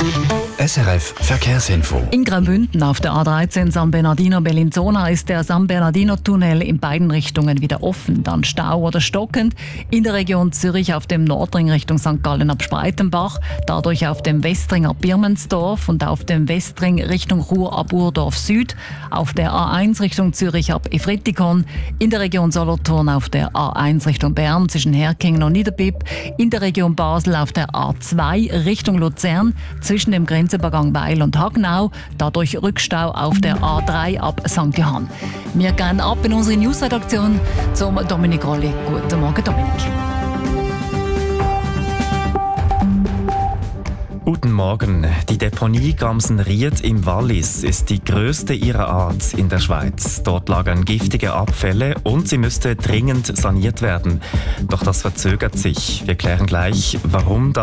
SRF Verkehrsinfo. In Graubünden auf der A13 San Bernardino-Bellinzona ist der San Bernardino-Tunnel in beiden Richtungen wieder offen. Dann Stau oder stockend in der Region Zürich auf dem Nordring Richtung St. Gallen ab Spreitenbach, dadurch auf dem Westring ab Birmensdorf und auf dem Westring Richtung Chur ab Urdorf Süd, auf der A1 Richtung Zürich ab Ifritikon, in der Region Solothurn auf der A1 Richtung Bern zwischen Herkingen und Niederbipp, in der Region Basel auf der A2 Richtung Luzern zwischen dem Grenzübergang Weil und Hagnau, dadurch Rückstau auf der A3 ab St. Johann. Wir gehen ab in unsere Newsredaktion zum Dominik Rolli. Guten Morgen, Dominik. Guten Morgen. Die Deponie Gamsenried im Wallis ist die grösste ihrer Art in der Schweiz. Dort lagern giftige Abfälle und sie müsste dringend saniert werden. Doch das verzögert sich. Wir klären gleich, warum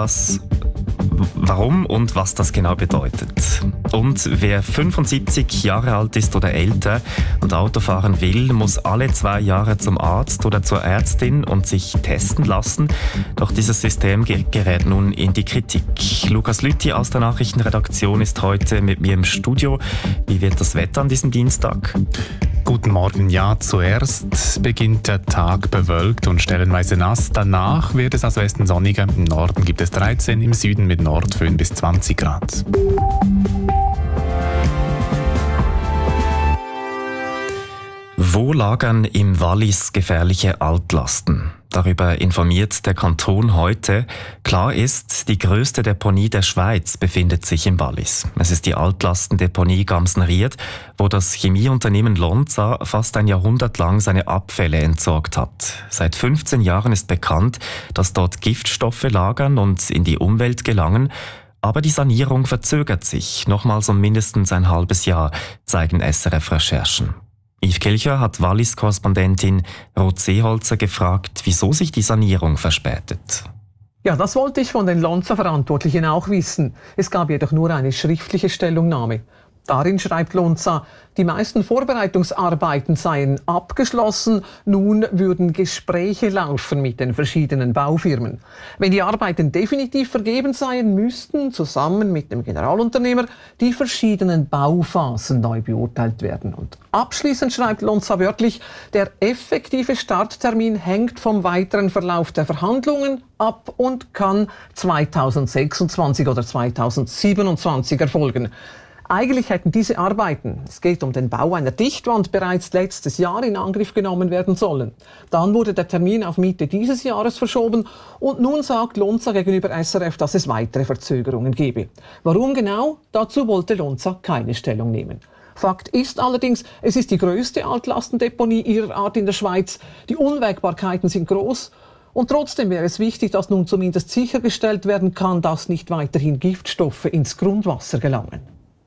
und was das genau bedeutet. Und wer 75 Jahre alt ist oder älter und Auto fahren will, muss alle 2 Jahre zum Arzt oder zur Ärztin und sich testen lassen. Doch dieses System gerät nun in die Kritik. Lukas Lüthi aus der Nachrichtenredaktion ist heute mit mir im Studio. Wie wird das Wetter an diesem Dienstag? Guten Morgen. Ja, zuerst beginnt der Tag bewölkt und stellenweise nass. Danach wird es aus Westen sonniger. Im Norden gibt es 13, im Süden mit Nordföhn bis 20 Grad. Wo lagern im Wallis gefährliche Altlasten? Darüber informiert der Kanton heute. Klar ist, die grösste Deponie der Schweiz befindet sich im Wallis. Es ist die Altlastendeponie Gamsenried, wo das Chemieunternehmen Lonza fast ein Jahrhundert lang seine Abfälle entsorgt hat. Seit 15 Jahren ist bekannt, dass dort Giftstoffe lagern und in die Umwelt gelangen. Aber die Sanierung verzögert sich, nochmals um mindestens ein halbes Jahr, zeigen SRF-Recherchen. Yves Kilcher hat Wallis-Korrespondentin Ruth Seeholzer gefragt, wieso sich die Sanierung verspätet. Ja, das wollte ich von den Lonza-Verantwortlichen auch wissen. Es gab jedoch nur eine schriftliche Stellungnahme. Darin schreibt Lonza, die meisten Vorbereitungsarbeiten seien abgeschlossen, nun würden Gespräche laufen mit den verschiedenen Baufirmen. Wenn die Arbeiten definitiv vergeben seien, müssten zusammen mit dem Generalunternehmer die verschiedenen Bauphasen neu beurteilt werden. Und abschließend schreibt Lonza wörtlich, der effektive Starttermin hängt vom weiteren Verlauf der Verhandlungen ab und kann 2026 oder 2027 erfolgen. Eigentlich hätten diese Arbeiten, es geht um den Bau einer Dichtwand, bereits letztes Jahr in Angriff genommen werden sollen. Dann wurde der Termin auf Mitte dieses Jahres verschoben und nun sagt Lonza gegenüber SRF, dass es weitere Verzögerungen gebe. Warum genau? Dazu wollte Lonza keine Stellung nehmen. Fakt ist allerdings, es ist die grösste Altlastendeponie ihrer Art in der Schweiz. Die Unwägbarkeiten sind groß. Und trotzdem wäre es wichtig, dass nun zumindest sichergestellt werden kann, dass nicht weiterhin Giftstoffe ins Grundwasser gelangen.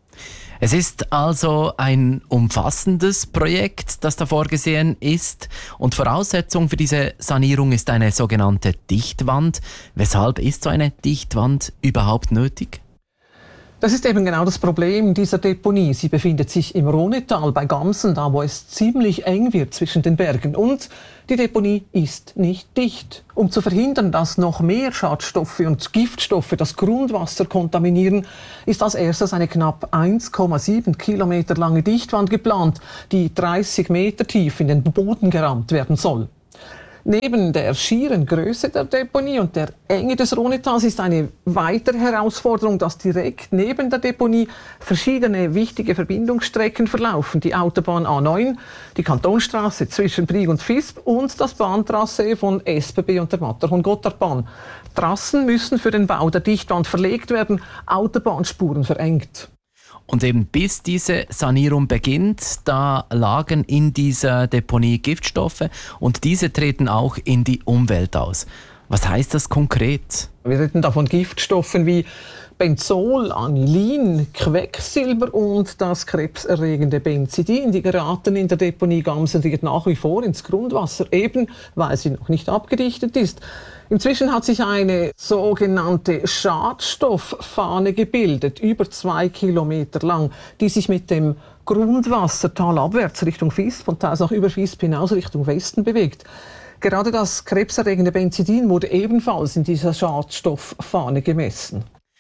Es ist also ein umfassendes Projekt, das da vorgesehen ist. Und Voraussetzung für diese Sanierung ist eine sogenannte Dichtwand. Weshalb ist so eine Dichtwand überhaupt nötig? Das ist eben genau das Problem dieser Deponie. Sie befindet sich im Rhonetal bei Gamsen, da wo es ziemlich eng wird zwischen den Bergen. Und die Deponie ist nicht dicht. Um zu verhindern, dass noch mehr Schadstoffe und Giftstoffe das Grundwasser kontaminieren, ist als erstes eine knapp 1,7 Kilometer lange Dichtwand geplant, die 30 Meter tief in den Boden gerammt werden soll. Neben der schieren Größe der Deponie und der Enge des Rhonetals ist eine weitere Herausforderung, dass direkt neben der Deponie verschiedene wichtige Verbindungsstrecken verlaufen. Die Autobahn A9, die Kantonstraße zwischen Brig und Visp und das Bahntrassee von SBB und der Matterhorn-Gotthardbahn. Trassen müssen für den Bau der Dichtwand verlegt werden, Autobahnspuren verengt. Und eben bis diese Sanierung beginnt, da lagen in dieser Deponie Giftstoffe und diese treten auch in die Umwelt aus. Was heißt das konkret? Wir reden da von Giftstoffen wie Benzol, Anilin, Quecksilber und das krebserregende Benzidin. Die geraten in der Deponie Gamsenried nach wie vor ins Grundwasser, eben weil sie noch nicht abgedichtet ist. Inzwischen hat sich eine sogenannte Schadstofffahne gebildet, über 2 Kilometer lang, die sich mit dem Grundwasser talabwärts Richtung Visp und teils auch über Visp hinaus Richtung Westen bewegt. Gerade das krebserregende Benzidin wurde ebenfalls in dieser Schadstofffahne gemessen.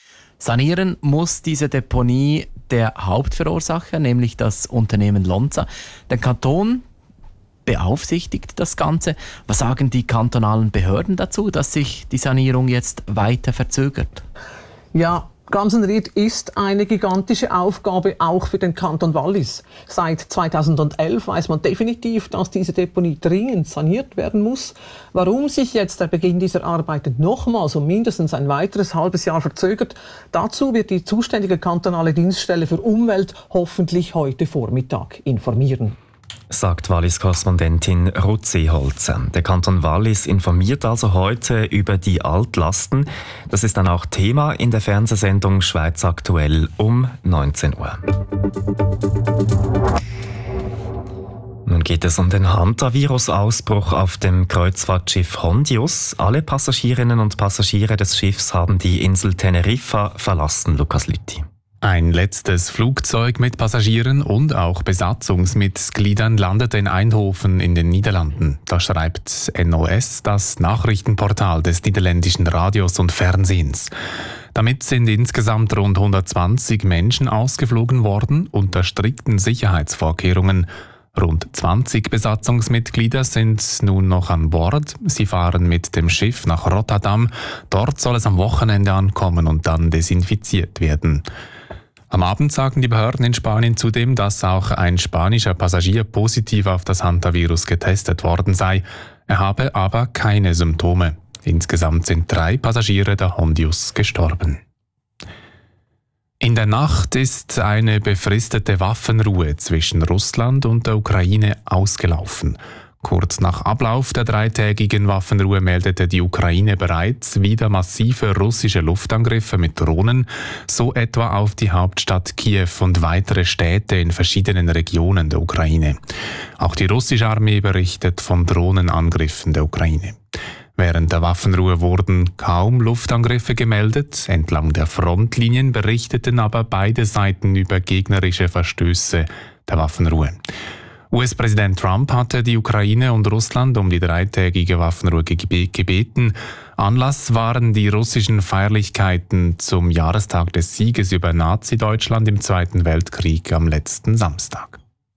Sanieren muss diese Deponie der Hauptverursacher, nämlich das Unternehmen Lonza. Der Kanton beaufsichtigt das Ganze. Was sagen die kantonalen Behörden dazu, dass sich die Sanierung jetzt weiter verzögert? Ja, Gansenried ist eine gigantische Aufgabe auch für den Kanton Wallis. Seit 2011 weiß man definitiv, dass diese Deponie dringend saniert werden muss. Warum sich jetzt der Beginn dieser Arbeiten nochmals um mindestens ein weiteres halbes Jahr verzögert, dazu wird die zuständige kantonale Dienststelle für Umwelt hoffentlich heute Vormittag informieren. Sagt Wallis-Korrespondentin Ruth Seeholzer. Der Kanton Wallis informiert also heute über die Altlasten. Das ist dann auch Thema in der Fernsehsendung Schweiz aktuell um 19 Uhr. Nun geht es um den Hantavirus-Ausbruch auf dem Kreuzfahrtschiff Hondius. Alle Passagierinnen und Passagiere des Schiffs haben die Insel Teneriffa verlassen, Lukas Lüthi. Ein letztes Flugzeug mit Passagieren und auch Besatzungsmitgliedern landete in Eindhoven in den Niederlanden. Das schreibt NOS, das Nachrichtenportal des niederländischen Radios und Fernsehens. Damit sind insgesamt rund 120 Menschen ausgeflogen worden unter strikten Sicherheitsvorkehrungen. Rund 20 Besatzungsmitglieder sind nun noch an Bord. Sie fahren mit dem Schiff nach Rotterdam. Dort soll es am Wochenende ankommen und dann desinfiziert werden. Am Abend sagten die Behörden in Spanien zudem, dass auch ein spanischer Passagier positiv auf das Hantavirus getestet worden sei. Er habe aber keine Symptome. Insgesamt sind 3 Passagiere der Hondius gestorben. In der Nacht ist eine befristete Waffenruhe zwischen Russland und der Ukraine ausgelaufen. Kurz nach Ablauf der 3-tägigen Waffenruhe meldete die Ukraine bereits wieder massive russische Luftangriffe mit Drohnen, so etwa auf die Hauptstadt Kiew und weitere Städte in verschiedenen Regionen der Ukraine. Auch die russische Armee berichtet von Drohnenangriffen der Ukraine. Während der Waffenruhe wurden kaum Luftangriffe gemeldet. Entlang der Frontlinien berichteten aber beide Seiten über gegnerische Verstöße der Waffenruhe. US-Präsident Trump hatte die Ukraine und Russland um die 3-tägige Waffenruhe gebeten. Anlass waren die russischen Feierlichkeiten zum Jahrestag des Sieges über Nazi-Deutschland im Zweiten Weltkrieg am letzten Samstag.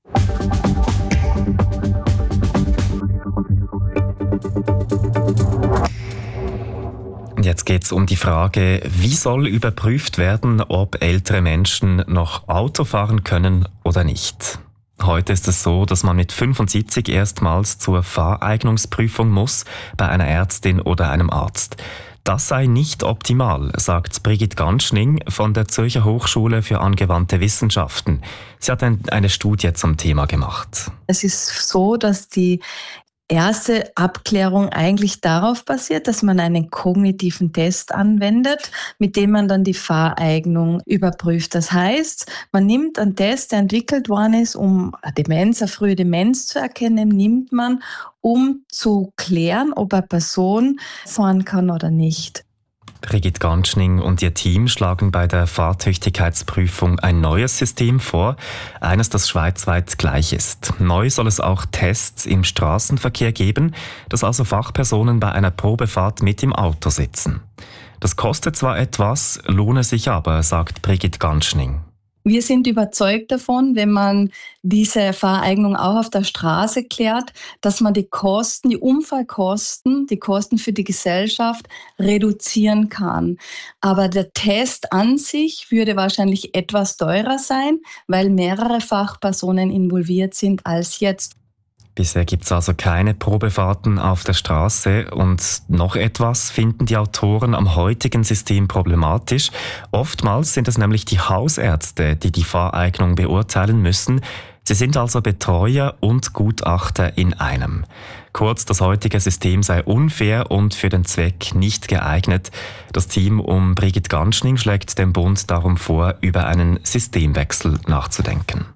Jetzt geht es um die Frage, wie soll überprüft werden, ob ältere Menschen noch Auto fahren können oder nicht. Heute ist es so, dass man mit 75 erstmals zur Fahreignungsprüfung muss, bei einer Ärztin oder einem Arzt. Das sei nicht optimal, sagt Brigitte Ganschning von der Zürcher Hochschule für angewandte Wissenschaften. Sie hat eine Studie zum Thema gemacht. Es ist so, dass die erste Abklärung eigentlich darauf basiert, dass man einen kognitiven Test anwendet, mit dem man dann die Fahreignung überprüft. Das heißt, man nimmt einen Test, der entwickelt worden ist, um eine frühe Demenz zu erkennen, nimmt man, um zu klären, ob eine Person fahren kann oder nicht. Brigitte Ganschning und ihr Team schlagen bei der Fahrtüchtigkeitsprüfung ein neues System vor, eines, das schweizweit gleich ist. Neu soll es auch Tests im Straßenverkehr geben, dass also Fachpersonen bei einer Probefahrt mit im Auto sitzen. Das kostet zwar etwas, lohne sich aber, sagt Brigitte Ganschning. Wir sind überzeugt davon, wenn man diese Fahreignung auch auf der Straße klärt, dass man die Kosten, die Unfallkosten, die Kosten für die Gesellschaft reduzieren kann. Aber der Test an sich würde wahrscheinlich etwas teurer sein, weil mehrere Fachpersonen involviert sind als jetzt. Bisher gibt es also keine Probefahrten auf der Straße und noch etwas finden die Autoren am heutigen System problematisch. Oftmals sind es nämlich die Hausärzte, die die Fahreignung beurteilen müssen. Sie sind also Betreuer und Gutachter in einem. Kurz, das heutige System sei unfair und für den Zweck nicht geeignet. Das Team um Brigitte Ganschning schlägt dem Bund darum vor, über einen Systemwechsel nachzudenken.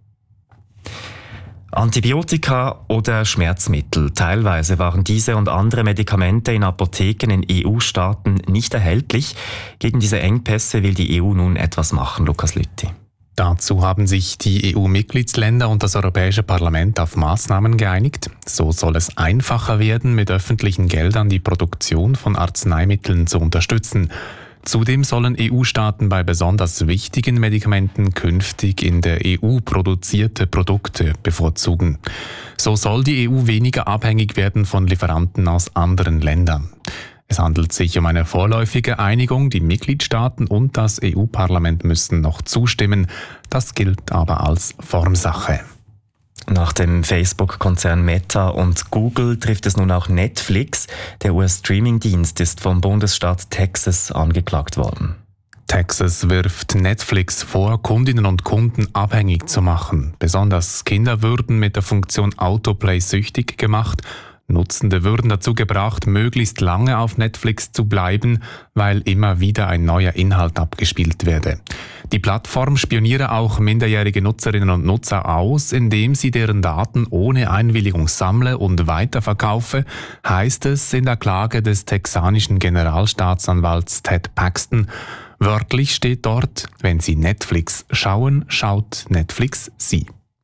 Antibiotika oder Schmerzmittel. Teilweise waren diese und andere Medikamente in Apotheken in EU-Staaten nicht erhältlich. Gegen diese Engpässe will die EU nun etwas machen, Lukas Lüthi. Dazu haben sich die EU-Mitgliedsländer und das Europäische Parlament auf Maßnahmen geeinigt. So soll es einfacher werden, mit öffentlichen Geldern die Produktion von Arzneimitteln zu unterstützen. Zudem sollen EU-Staaten bei besonders wichtigen Medikamenten künftig in der EU produzierte Produkte bevorzugen. So soll die EU weniger abhängig werden von Lieferanten aus anderen Ländern. Es handelt sich um eine vorläufige Einigung. Die Mitgliedstaaten und das EU-Parlament müssen noch zustimmen. Das gilt aber als Formsache. Nach dem Facebook-Konzern Meta und Google trifft es nun auch Netflix. Der US-Streaming-Dienst ist vom Bundesstaat Texas angeklagt worden. Texas wirft Netflix vor, Kundinnen und Kunden abhängig zu machen. Besonders Kinder würden mit der Funktion Autoplay süchtig gemacht. Nutzende würden dazu gebracht, möglichst lange auf Netflix zu bleiben, weil immer wieder ein neuer Inhalt abgespielt werde. Die Plattform spioniere auch minderjährige Nutzerinnen und Nutzer aus, indem sie deren Daten ohne Einwilligung sammle und weiterverkaufe, heißt es in der Klage des texanischen Generalstaatsanwalts Ted Paxton. Wörtlich steht dort, wenn Sie Netflix schauen, schaut Netflix Sie.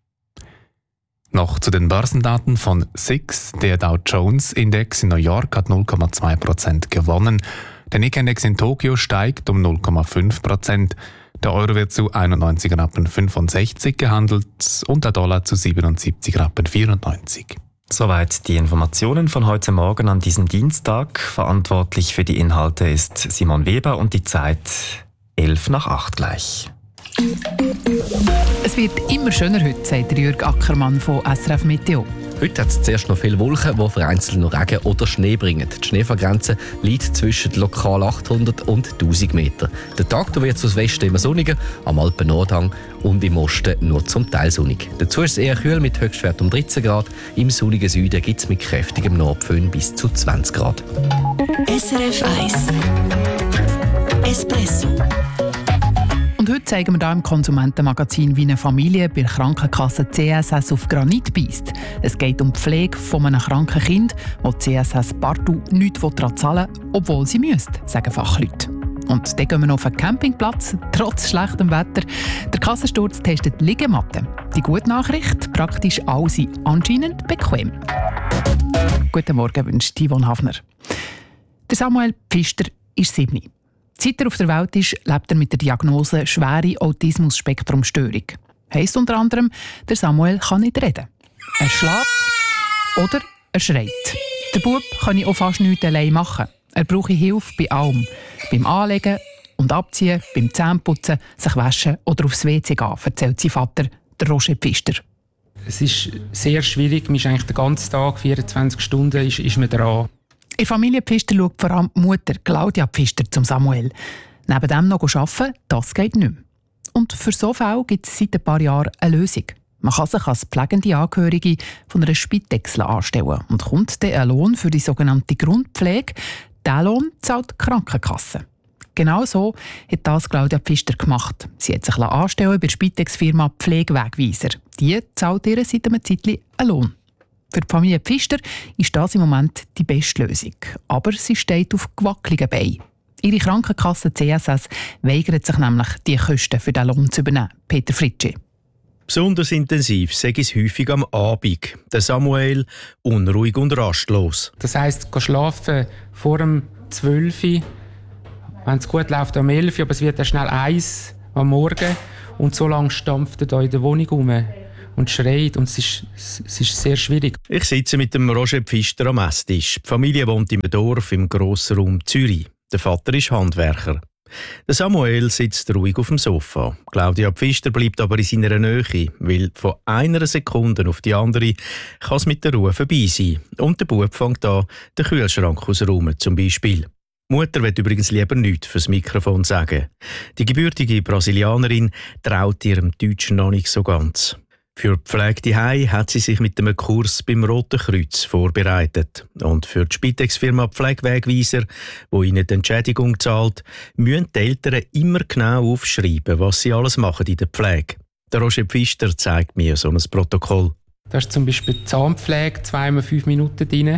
Noch zu den Börsendaten von SIX. Der Dow Jones Index in New York hat 0,2% gewonnen. Der Nikkei-Index in Tokio steigt um 0,5%. Der Euro wird zu 91,65 Rappen gehandelt und der Dollar zu 77,94 Rappen. Soweit die Informationen von heute Morgen an diesem Dienstag. Verantwortlich für die Inhalte ist Simon Weber und die Zeit 7:55 gleich. Es wird immer schöner heute, sagt Jürg Ackermann von SRF Meteo. Heute hat es zuerst noch viele Wolken, die vereinzelt noch Regen oder Schnee bringen. Die Schneefallgrenze liegt zwischen lokal 800 und 1000 Meter. Der Tag wird aus Westen immer sonniger, am Alpen-Nordhang und im Osten nur zum Teil sonnig. Dazu ist es eher kühl mit Höchstwert um 13 Grad. Im sonnigen Süden gibt es mit kräftigem Nordföhn bis zu 20 Grad. SRF 1 Espresso. Und heute zeigen wir hier im Konsumentenmagazin, wie eine Familie bei der Krankenkasse CSS auf Granit beisst. Es geht um die Pflege von einem kranken Kind, wo die CSS partout nichts daran zahlen will, obwohl sie müsste, sagen Fachleute. Und dann gehen wir noch auf einen Campingplatz, trotz schlechtem Wetter. Der Kassensturz testet Liegematten. Die gute Nachricht, praktisch alle sind anscheinend bequem. Guten Morgen wünscht Yvonne Hafner. Der Samuel Pfister ist 7. Seit er auf der Welt ist, lebt er mit der Diagnose schwere Autismus-Spektrum-Störung. Heisst unter anderem, der Samuel kann nicht reden. Er schlägt oder er schreit. Der Bub kann auch fast nichts allein machen. Er brauche Hilfe bei allem. Beim Anlegen und Abziehen, beim Zähneputzen, sich waschen oder aufs WC gehen, erzählt sein Vater, der Roger Pfister. Es ist sehr schwierig. Man ist eigentlich den ganzen Tag, 24 Stunden, ist man dran. In der Familie Pfister schaut vor allem die Mutter, Claudia Pfister, zum Samuel. Neben dem noch arbeiten, das geht nicht mehr. Und für so Fälle gibt es seit ein paar Jahren eine Lösung. Man kann sich als pflegende Angehörige von einer Spitex anstellen und kommt dann ein Lohn für die sogenannte Grundpflege. Diesen Lohn zahlt die Krankenkasse. Genau so hat das Claudia Pfister gemacht. Sie hat sich anstellen bei der Spitex-Firma Pflegewegweiser. Die zahlt ihr seit einer Zeit einen Lohn. Für die Familie Pfister ist das im Moment die beste Lösung. Aber sie steht auf gewackeligen Beinen. Ihre Krankenkasse CSS weigert sich nämlich, die Kosten für den Lohn zu übernehmen. Peter Fritschi. Besonders intensiv sei es häufig am Abend. Der Samuel unruhig und rastlos. Das heisst, schlafen vor dem 12 Uhr, wenn es gut läuft, am 11 Uhr, aber es wird dann schnell 1 am Morgen und so lange stampft er da in der Wohnung rum und schreit und es ist sehr schwierig. Ich sitze mit dem Roger Pfister am Esstisch. Die Familie wohnt im Dorf im grossen Raum Zürich. Der Vater ist Handwerker. Der Samuel sitzt ruhig auf dem Sofa. Claudia Pfister bleibt aber in seiner Nähe, weil von einer Sekunde auf die andere kann es mit der Ruhe vorbei sein. Und der Bub fängt an, den Kühlschrank auszuräumen zum Beispiel. Die Mutter will übrigens lieber nichts fürs Mikrofon sagen. Die gebürtige Brasilianerin traut ihrem Deutschen noch nicht so ganz. Für die Pflege daheim hat sie sich mit einem Kurs beim Roten Kreuz vorbereitet. Und für die Spitex-Firma Pflegewegweiser, die ihnen die Entschädigung zahlt, müssen die Eltern immer genau aufschreiben, was sie alles machen in der Pflege. Der Roger Pfister zeigt mir so ein Protokoll. Da ist zum Beispiel Zahnpflege, 2 x 5 Minuten drin.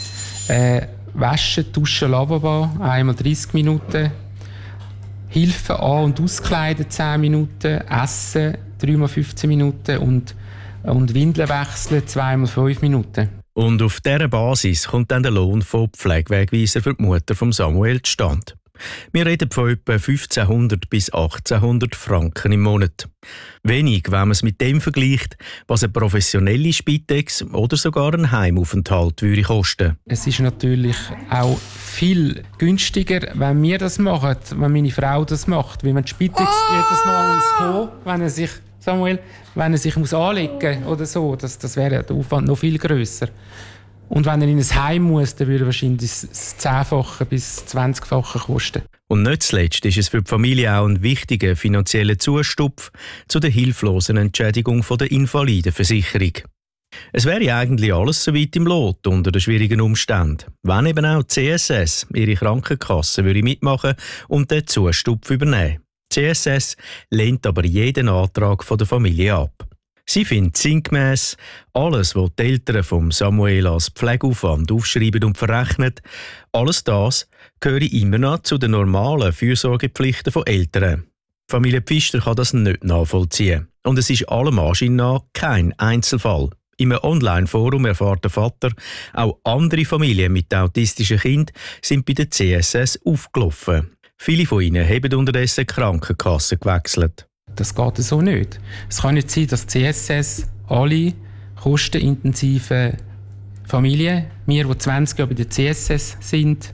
Waschen, Duschen, Lavabo, 1 x 30 Minuten. Hilfe an- und auskleiden, 10 Minuten. Essen, 3 x 15 Minuten und Windeln wechseln 2 x 5 Minuten. Und auf dieser Basis kommt dann der Lohn von Pflegewegweiser für die Mutter von Samuel zustande. Wir reden von etwa 1500 bis 1800 Franken im Monat. Wenig, wenn man es mit dem vergleicht, was eine professionelle Spitex oder sogar ein Heimaufenthalt würde kosten. Es ist natürlich auch viel günstiger, wenn wir das machen, wenn meine Frau das macht. Weil man die Spitex jedes Mal muss kommen, wenn er sich muss anlegen oder so. Das wäre der Aufwand noch viel grösser. Und wenn er in ein Heim muss, dann würde er wahrscheinlich das 10-fache bis 20-fache kosten. Und nicht zuletzt ist es für die Familie auch ein wichtiger finanzieller Zustupf zu der hilflosen Entschädigung von der Invalidenversicherung. Es wäre eigentlich alles so weit im Lot unter den schwierigen Umständen, wenn eben auch die CSS, ihre Krankenkasse, würde mitmachen und den Zustupf übernehmen. Die CSS lehnt aber jeden Antrag von der Familie ab. Sie findet sinngemäss, alles, was die Eltern von Samuel als Pflegeaufwand aufschreiben und verrechnen, alles das gehöre immer noch zu den normalen Fürsorgepflichten von Eltern. Die Familie Pfister kann das nicht nachvollziehen. Und es ist allem Anschein nach kein Einzelfall. Im Online-Forum erfährt der Vater, auch andere Familien mit autistischen Kindern sind bei der CSS aufgelaufen. Viele von ihnen haben unterdessen die Krankenkasse gewechselt. Das geht so nicht. Es kann nicht sein, dass die CSS alle kostenintensiven Familien, wir, die 20 Jahre bei der CSS sind,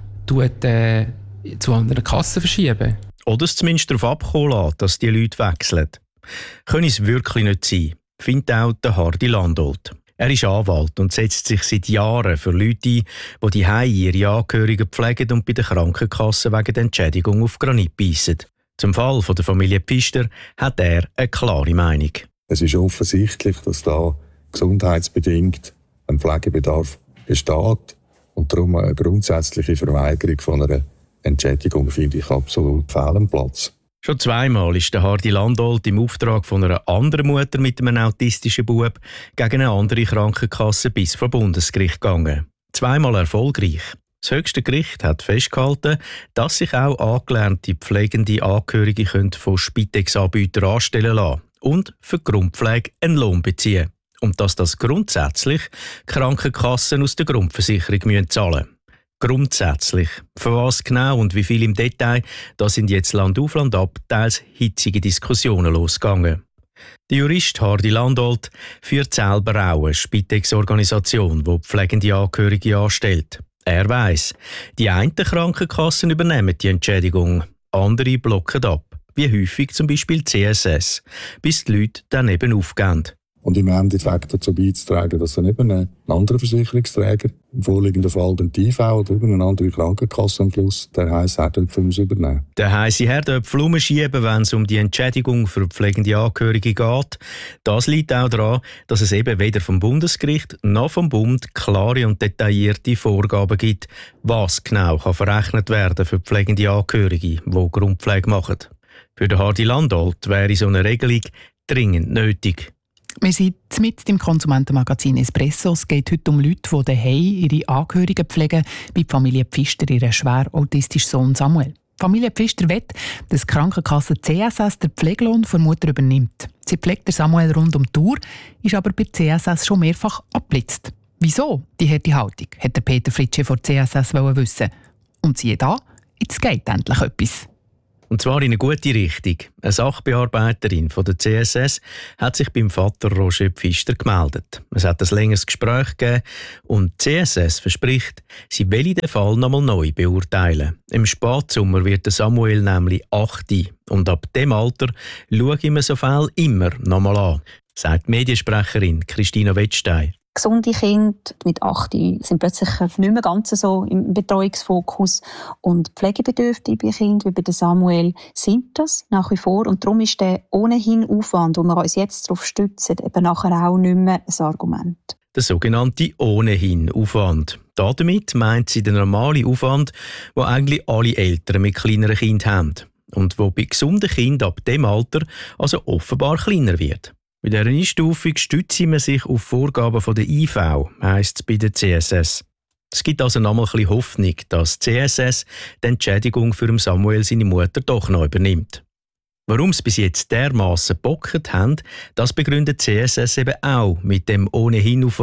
zu anderen Kassen verschieben. Oder es zumindest darauf abkommen lassen, dass die Leute wechseln. Können es wirklich nicht sein, findet auch der Hardy Landolt. Er ist Anwalt und setzt sich seit Jahren für Leute ein, die die ihre Angehörigen pflegen und bei der Krankenkasse wegen der Entschädigung auf Granit beißen. Zum Fall der Familie Pfister hat er eine klare Meinung. Es ist offensichtlich, dass da gesundheitsbedingt ein Pflegebedarf besteht und darum eine grundsätzliche Verweigerung von einer Entschädigung finde ich absolut fehl am Platz. Schon zweimal ist der Hardy Landolt im Auftrag von einer anderen Mutter mit einem autistischen Bub gegen eine andere Krankenkasse bis vor Bundesgericht gegangen. Zweimal erfolgreich. Das höchste Gericht hat festgehalten, dass sich auch angelernte pflegende Angehörige von Spitex-Anbietern anstellen lassen und für die Grundpflege einen Lohn beziehen. Und dass das grundsätzlich Krankenkassen aus der Grundversicherung zahlen müssen. Grundsätzlich. Für was genau und wie viel im Detail, da sind jetzt Land auf Land ab teils hitzige Diskussionen losgegangen. Der Jurist Hardy Landolt führt selber auch eine Spitex-Organisation, die pflegende Angehörige anstellt. Er weiss, die einen Krankenkassen übernehmen die Entschädigung, andere blocken ab, wie häufig zum Beispiel CSS, bis die Leute dann eben aufgeben. Und im Endeffekt dazu beizutragen, dass dann eben ein anderer Versicherungsträger, im vorliegenden Fall den IV oder eine andere Krankenkasse am Schluss, der heisse Herdöpfel muss übernehmen. Der heisse Herdöpfel umschieben, wenn es um die Entschädigung für pflegende Angehörige geht. Das liegt auch daran, dass es eben weder vom Bundesgericht noch vom Bund klare und detaillierte Vorgaben gibt, was genau kann verrechnet werden für pflegende Angehörige, die Grundpflege machen. Für den Hardy Landolt wäre so eine Regelung dringend nötig. Wir sind mitten im Konsumentenmagazin Espresso. Es geht heute um Leute, die daheim ihre Angehörigen pflegen, wie die Familie Pfister ihren schwer autistischen Sohn Samuel. Die Familie Pfister will, dass die Krankenkasse CSS den Pflegelohn der Mutter übernimmt. Sie pflegt der Samuel rund um die Uhr, ist aber bei CSS schon mehrfach abgeblitzt. Wieso die harte Haltung, hat der Peter Fritsche von CSS wissen. Und siehe da, jetzt geht endlich etwas. Und zwar in eine gute Richtung. Eine Sachbearbeiterin von der CSS hat sich beim Vater Roger Pfister gemeldet. Es hat ein längeres Gespräch gegeben und die CSS verspricht, sie will den Fall nochmal neu beurteilen. Im Spätsommer wird der Samuel nämlich 8 und ab dem Alter schaue ich mir so Fälle immer nochmal an, sagt die Mediensprecherin Christina Wettstein. Gesunde Kinder mit 8 sind plötzlich nicht mehr ganz so im Betreuungsfokus. Und pflegebedürftige Kinder wie bei Samuel sind das nach wie vor. Und darum ist der ohnehin Aufwand, wo wir uns jetzt darauf stützen, eben nachher auch nicht mehr ein Argument. Der sogenannte Ohnehin-Aufwand. Damit meint sie den normalen Aufwand, den eigentlich alle Eltern mit kleineren Kindern haben. Und wo bei gesunden Kindern ab dem Alter also offenbar kleiner wird. Bei dieser Einstufung stützen wir sich auf Vorgaben von der IV, heisst es bei der CSS. Es gibt also nochmal ein bisschen Hoffnung, dass die CSS die Entschädigung für Samuel seine Mutter doch noch übernimmt. Warum sie bis jetzt dermassen gebockt haben, das begründet die CSS eben auch mit dem Ohnehin-Aufwand.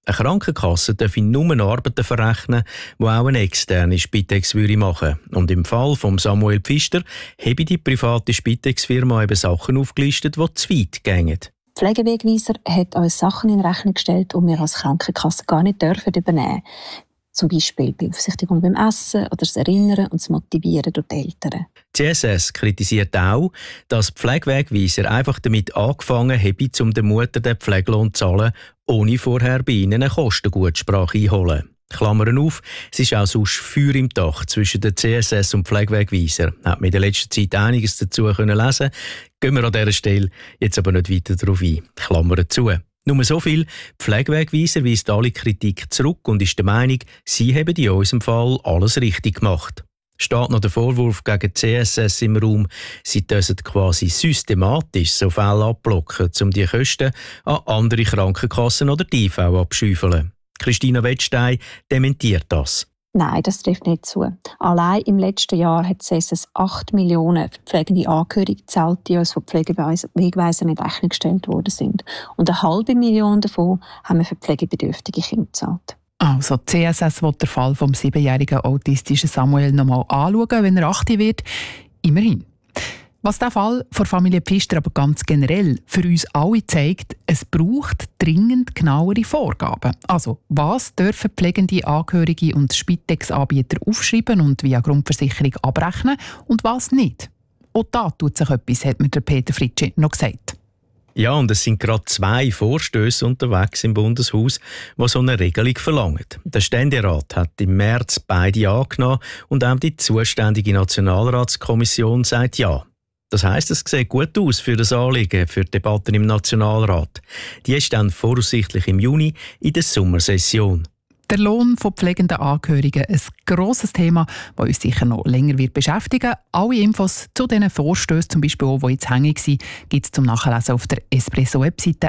Eine Krankenkasse darf nur Arbeiten verrechnen, die auch eine externe Spitex machen würde. Und im Fall von Samuel Pfister habe die private Spitex-Firma eben Sachen aufgelistet, die zu weit gehen. Der Pflegewegweiser hat uns Sachen in Rechnung gestellt, die wir als Krankenkasse gar nicht übernehmen dürfen. Zum Beispiel Beaufsichtigung beim Essen oder das Erinnern und das Motivieren durch die Eltern. Die CSS kritisiert auch, dass die Pflegewegweiser einfach damit angefangen haben, um der Mutter den Pflegelohn zu zahlen, ohne vorher bei ihnen eine Kostengutsprache einholen. Klammern auf, es ist auch sonst Feuer im Dach zwischen der CSS und Pflegewegweiser. Hat man in der letzten Zeit einiges dazu lesen können. Gehen wir an dieser Stelle jetzt aber nicht weiter darauf ein. Klammern zu. Nur so viel, die Pflegewegweiser weist alle Kritik zurück und ist der Meinung, sie haben in unserem Fall alles richtig gemacht. Steht noch der Vorwurf gegen die CSS im Raum, sie dürfen quasi systematisch so Fälle abblocken, um die Kosten an andere Krankenkassen oder die IV abschäufeln. Christina Wettstein dementiert das. Nein, das trifft nicht zu. Allein im letzten Jahr hat die CSS 8 Millionen für pflegende Angehörige gezahlt, die uns von Pflegewegweisern in Rechnung gestellt worden sind. Und 500.000 davon haben wir für pflegebedürftige Kinder gezahlt. Also die CSS will den Fall vom 7-jährigen autistischen Samuel noch mal anschauen, wenn er 8 wird. Immerhin. Was der Fall von Familie Pfister aber ganz generell für uns alle zeigt, es braucht dringend genauere Vorgaben. Also, was dürfen pflegende Angehörige und Spitex-Anbieter aufschreiben und via Grundversicherung abrechnen und was nicht? Auch da tut sich etwas, hat mir der Peter Fritschi noch gesagt. Ja, und es sind gerade 2 Vorstöße unterwegs im Bundeshaus, die so eine Regelung verlangen. Der Ständerat hat im März beide angenommen und auch die zuständige Nationalratskommission sagt ja. Das heisst, es sieht gut aus für das Anliegen, für die Debatten im Nationalrat. Die ist dann voraussichtlich im Juni in der Sommersession. Der Lohn von pflegenden Angehörigen, ein grosses Thema, das uns sicher noch länger wird beschäftigen. Alle Infos zu diesen Vorstößen, zum Beispiel auch, die jetzt hängig sind, gibt es zum Nachlesen auf der Espresso-Webseite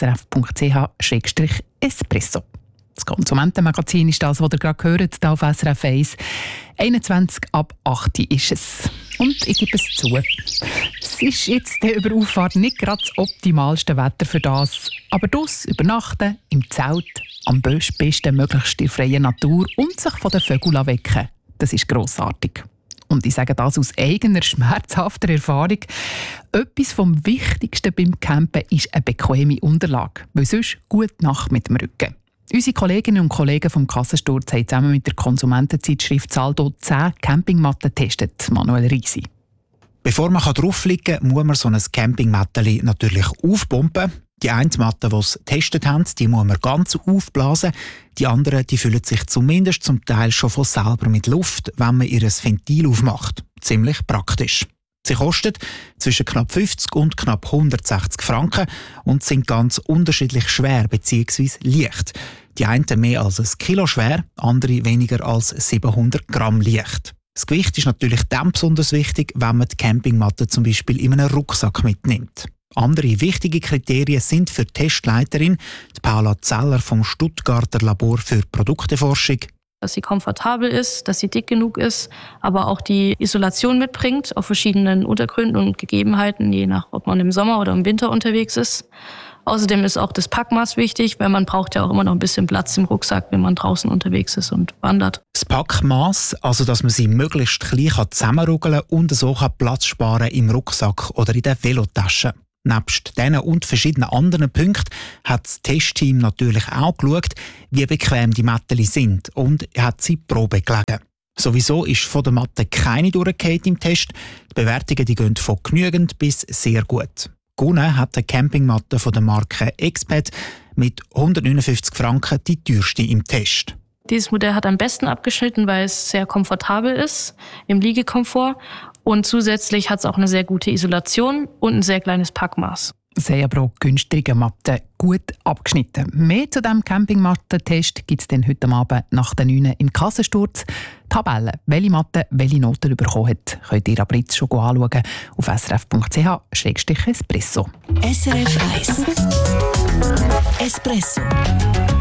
srf.ch/espresso. Das Konsumentenmagazin ist das, was ihr gerade hört, hier auf SRF 1. 21 ab 8 ist es. Und ich gebe es zu. Es ist jetzt über Auffahrt nicht gerade das optimalste Wetter für das. Aber das übernachten, im Zelt, am besten möglichst in freier Natur und sich von den Vögeln wecken, das ist grossartig. Und ich sage das aus eigener, schmerzhafter Erfahrung. Etwas vom Wichtigsten beim Campen ist eine bequeme Unterlage, weil sonst gute Nacht mit dem Rücken. Unsere Kolleginnen und Kollegen vom Kassensturz haben zusammen mit der Konsumentenzeitschrift Saldo 10 Campingmatten getestet. Manuel Riesi. Bevor man drauf liegen kann, muss man so ein Campingmatteli natürlich aufpumpen. Die eine Matte, die sie getestet haben, die muss man ganz aufblasen. Die anderen die füllen sich zumindest zum Teil schon von selber mit Luft, wenn man ihr Ventil aufmacht. Ziemlich praktisch. Sie kosten zwischen knapp 50 und knapp 160 Franken und sind ganz unterschiedlich schwer bzw. leicht. Die einen mehr als 1 Kilo schwer, andere weniger als 700 Gramm leicht. Das Gewicht ist natürlich dann besonders wichtig, wenn man die Campingmatte zum Beispiel in einem Rucksack mitnimmt. Andere wichtige Kriterien sind für die Testleiterin, die Paula Zeller vom Stuttgarter Labor für Produkteforschung. Dass sie komfortabel ist, dass sie dick genug ist, aber auch die Isolation mitbringt auf verschiedenen Untergründen und Gegebenheiten, je nach, ob man im Sommer oder im Winter unterwegs ist. Außerdem ist auch das Packmaß wichtig, weil man braucht ja auch immer noch ein bisschen Platz im Rucksack, wenn man draußen unterwegs ist und wandert. Das Packmaß, also dass man sie möglichst klein zusammenrugeln kann und so Platz sparen im Rucksack oder in der Velotasche. Nebst diesen und verschiedenen anderen Punkten hat das Testteam natürlich auch geschaut, wie bequem die Matten sind und hat sie Probe gelegen. Sowieso ist von der Matte keine durchgefallen im Test. Die Bewertungen die gehen von genügend bis sehr gut. Gewonnen hat eine Campingmatte von der Marke Expat mit 159 Franken die teuerste im Test. Dieses Modell hat am besten abgeschnitten, weil es sehr komfortabel ist im Liegekomfort. Und zusätzlich hat es auch eine sehr gute Isolation und ein sehr kleines Packmaß. Sehr aber auch günstige Matten, gut abgeschnitten. Mehr zu diesem Campingmattentest gibt es dann heute Abend nach der 9 im Kassensturz. Tabelle, welche Matte welche Noten bekommen hat, könnt ihr aber jetzt schon anschauen auf srf.ch/espresso. SRF 1 Espresso